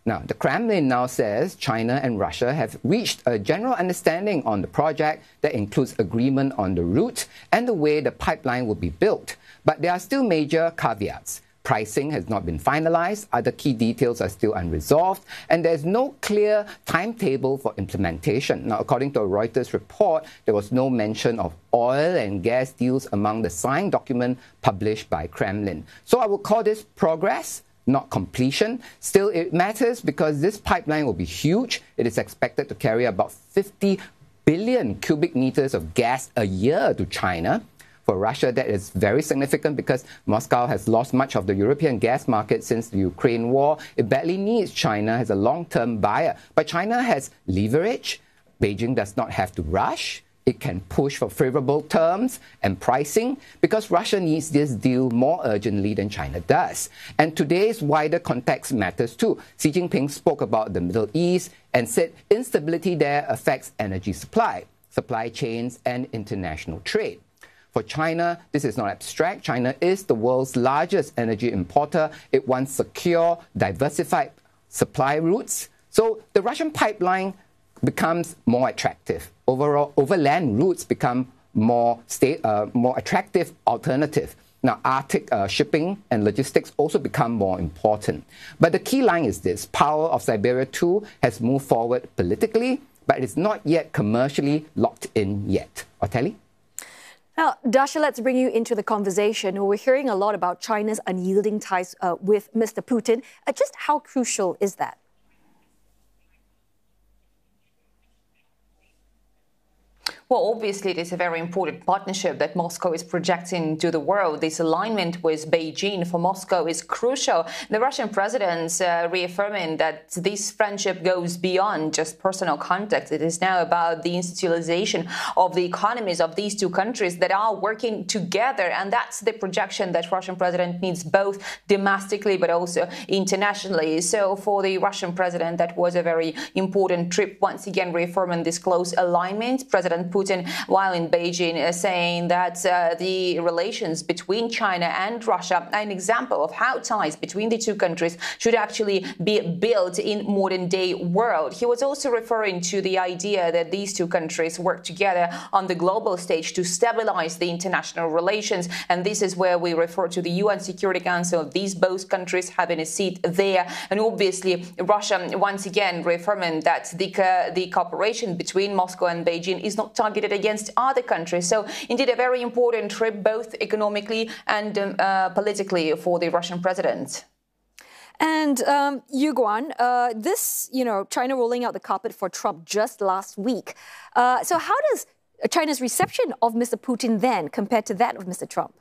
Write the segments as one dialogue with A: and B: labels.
A: Now, the Kremlin now says China and Russia have reached a general understanding on the project that includes agreement on the route and the way the pipeline will be built. But there are still major caveats. Pricing has not been finalized, other key details are still unresolved, and there's no clear timetable for implementation. Now, according to a Reuters report, there was no mention of oil and gas deals among the signed document published by Kremlin. So I would call this progress, not completion. Still, it matters because this pipeline will be huge. It is expected to carry about 50 billion cubic meters of gas a year to China. For Russia, that is very significant because Moscow has lost much of the European gas market since the Ukraine war. It badly needs China as a long-term buyer. But China has leverage. Beijing does not have to rush. It can push for favorable terms and pricing because Russia needs this deal more urgently than China does. And today's wider context matters too. Xi Jinping spoke about the Middle East and said instability there affects energy supply, supply chains, and international trade. For China, this is not abstract. China is the world's largest energy importer. It wants secure, diversified supply routes. So the Russian pipeline becomes more attractive. Overall, overland routes become more attractive alternative. Now, Arctic shipping and logistics also become more important. But the key line is this. Power of Siberia 2 has moved forward politically, but it's not yet commercially locked in yet. Oteli?
B: Now, Dasha, let's bring you into the conversation. We're hearing a lot about China's unyielding ties with Mr. Putin. Just how crucial is that?
C: Well, obviously, it is a very important partnership that Moscow is projecting to the world. This alignment with Beijing for Moscow is crucial. The Russian president reaffirming that this friendship goes beyond just personal contact. It is now about the institutionalization of the economies of these two countries that are working together. And that's the projection that Russian president needs both domestically but also internationally. So for the Russian president, that was a very important trip, once again reaffirming this close alignment. President Putin, while in Beijing, saying that the relations between China and Russia are an example of how ties between the two countries should actually be built in modern-day world. He was also referring to the idea that these two countries work together on the global stage to stabilize the international relations, and this is where we refer to the UN Security Council, these both countries having a seat there. And obviously, Russia, once again, reaffirming that the cooperation between Moscow and Beijing is not targeted against other countries. So indeed a very important trip, both economically and politically for the Russian president.
B: And Yu Guan, China rolling out the carpet for Trump just last week. So how does China's reception of Mr. Putin then compare to that of Mr. Trump?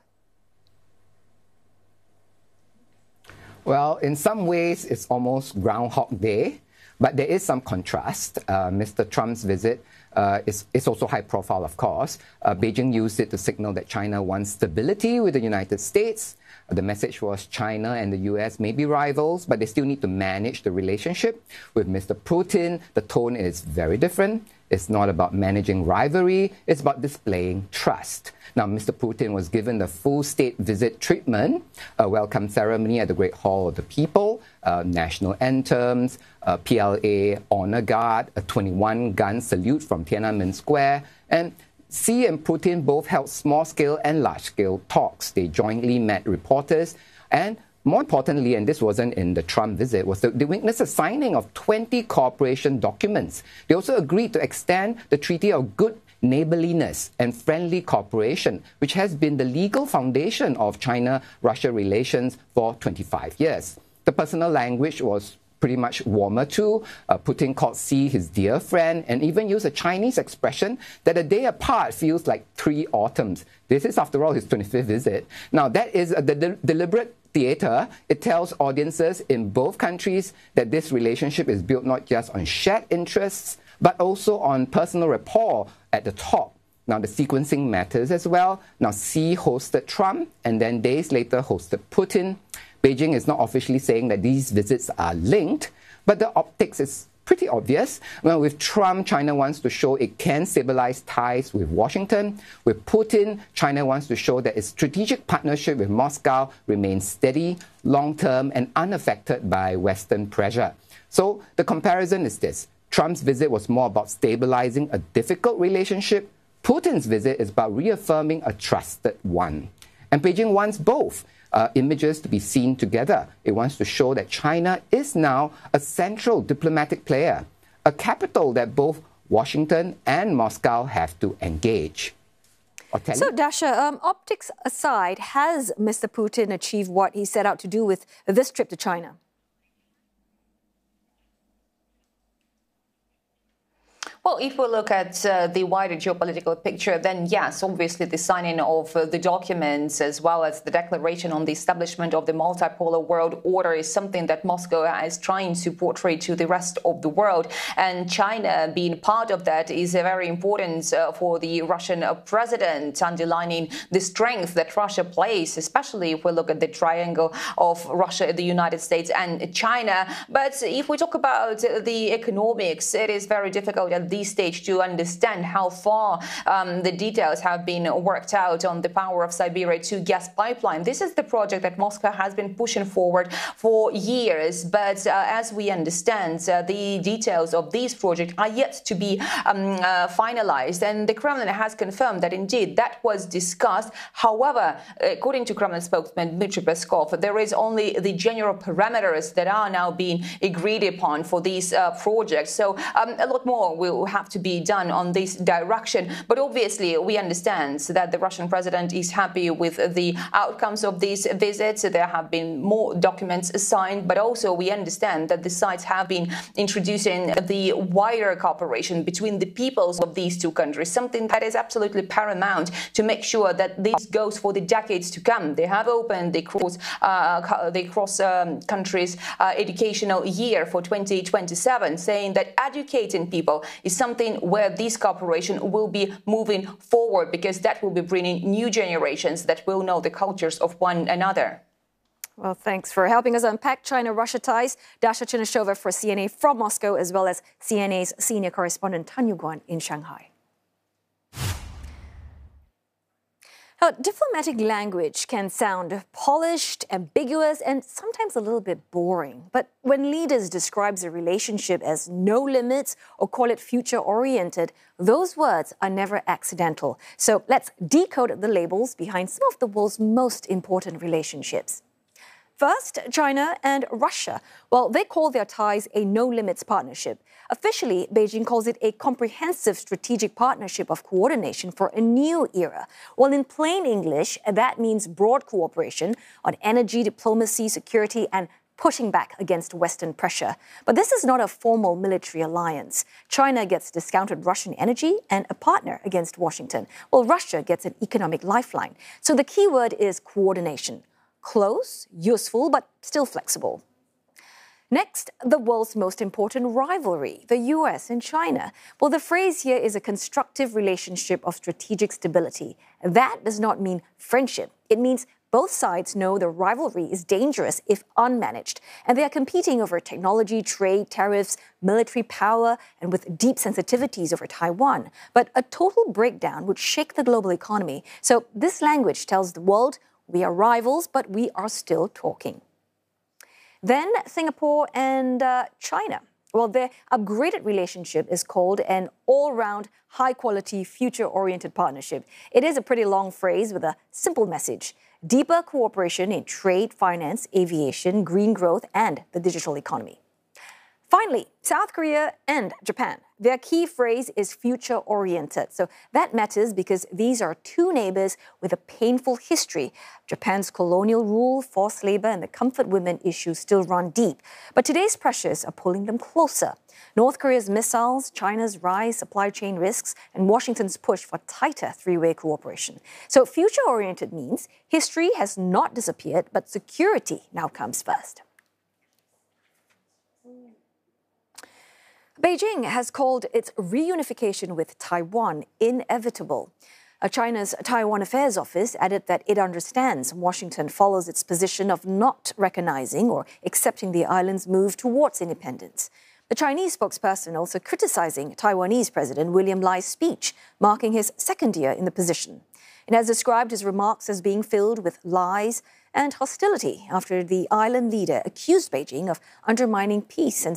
A: Well, in some ways, it's almost Groundhog Day, but there is some contrast. Mr. Trump's visit is also high profile, of course. Beijing used it to signal that China wants stability with the United States. The message was China and the US may be rivals, but they still need to manage the relationship. With Mr. Putin, the tone is very different. It's not about managing rivalry, it's about displaying trust. Now, Mr. Putin was given the full state visit treatment, a welcome ceremony at the Great Hall of the People, national anthems, PLA honor guard, a 21-gun salute from Tiananmen Square, and Xi and Putin both held small-scale and large-scale talks. They jointly met reporters, and more importantly, and this wasn't in the Trump visit, was they witnessed a signing of 20 cooperation documents. They also agreed to extend the Treaty of Good Neighborliness and Friendly Cooperation, which has been the legal foundation of China-Russia relations for 25 years. The personal language was pretty much warmer too. Putin called Xi his dear friend and even used a Chinese expression that a day apart feels like 3 autumns. This is, after all, his 25th visit. Now, that is the deliberate theater. It tells audiences in both countries that this relationship is built not just on shared interests, but also on personal rapport at the top. Now, the sequencing matters as well. Now, Xi hosted Trump and then days later hosted Putin. Beijing is not officially saying that these visits are linked, but the optics is pretty obvious. Well, with Trump, China wants to show it can stabilize ties with Washington. With Putin, China wants to show that its strategic partnership with Moscow remains steady, long-term, and unaffected by Western pressure. So the comparison is this. Trump's visit was more about stabilizing a difficult relationship. Putin's visit is about reaffirming a trusted one. And Beijing wants both images to be seen together. It wants to show that China is now a central diplomatic player, a capital that both Washington and Moscow have to engage.
B: So, Dasha, optics aside, has Mr. Putin achieved what he set out to do with this trip to China?
C: Well, if we look at the wider geopolitical picture, then yes, obviously the signing of the documents as well as the declaration on the establishment of the multipolar world order is something that Moscow is trying to portray to the rest of the world. And China being part of that is very important for the Russian president, underlining the strength that Russia plays, especially if we look at the triangle of Russia, the United States and China. But if we talk about the economics, it is very difficult at this stage to understand how far the details have been worked out on the Power of Siberia 2 gas pipeline. This is the project that Moscow has been pushing forward for years, but as we understand, the details of these projects are yet to be finalized, and the Kremlin has confirmed that indeed that was discussed. However, according to Kremlin spokesman Dmitry Peskov, there is only the general parameters that are now being agreed upon for these projects. So a lot more will have to be done on this direction. But obviously, we understand that the Russian president is happy with the outcomes of these visits. There have been more documents signed, but also we understand that the sides have been introducing the wider cooperation between the peoples of these two countries, something that is absolutely paramount to make sure that this goes for the decades to come. They have opened the cross countries educational year for 2027, saying that educating people is something where this cooperation will be moving forward, because that will be bringing new generations that will know the cultures of one another.
B: Well, thanks for helping us unpack China-Russia ties. Dasha Chinoshova for CNA from Moscow, as well as CNA's senior correspondent Tan Yuguan in Shanghai. Now, diplomatic language can sound polished, ambiguous, and sometimes a little bit boring. But when leaders describe a relationship as no limits or call it future-oriented, those words are never accidental. So let's decode the labels behind some of the world's most important relationships. First, China and Russia. Well, they call their ties a no-limits partnership. Officially, Beijing calls it a comprehensive strategic partnership of coordination for a new era. Well, in plain English, that means broad cooperation on energy, diplomacy, security, and pushing back against Western pressure. But this is not a formal military alliance. China gets discounted Russian energy and a partner against Washington, while Russia gets an economic lifeline. So the key word is coordination. Close, useful, but still flexible. Next, the world's most important rivalry, the US and China. Well, the phrase here is a constructive relationship of strategic stability. That does not mean friendship. It means both sides know the rivalry is dangerous if unmanaged, and they are competing over technology, trade, tariffs, military power, and with deep sensitivities over Taiwan. But a total breakdown would shake the global economy. So this language tells the world, we are rivals, but we are still talking. Then Singapore and China. Well, their upgraded relationship is called an all-round, high-quality, future-oriented partnership. It is a pretty long phrase with a simple message: deeper cooperation in trade, finance, aviation, green growth, and the digital economy. Finally, South Korea and Japan. Their key phrase is future-oriented. So that matters because these are two neighbors with a painful history. Japan's colonial rule, forced labor, and the comfort women issues still run deep. But today's pressures are pulling them closer. North Korea's missiles, China's rise, supply chain risks, and Washington's push for tighter three-way cooperation. So future-oriented means history has not disappeared, but security now comes first. Beijing has called its reunification with Taiwan inevitable. China's Taiwan Affairs Office added that it understands Washington follows its position of not recognizing or accepting the island's move towards independence. The Chinese spokesperson also criticizing Taiwanese President William Lai's speech, marking his second year in the position. It has described his remarks as being filled with lies and hostility after the island leader accused Beijing of undermining peace and